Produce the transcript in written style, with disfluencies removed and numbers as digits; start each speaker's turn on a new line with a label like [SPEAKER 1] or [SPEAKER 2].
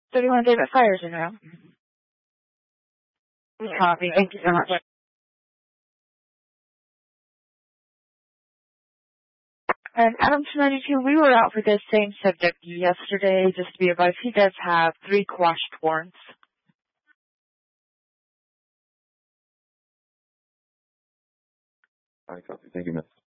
[SPEAKER 1] 31 David Fires in room. Copy. Thank you so much. And Adam 292, we were out for this same subject yesterday. Just to be advised, he does have 3 quashed warrants.
[SPEAKER 2] I copy. Thank you, miss.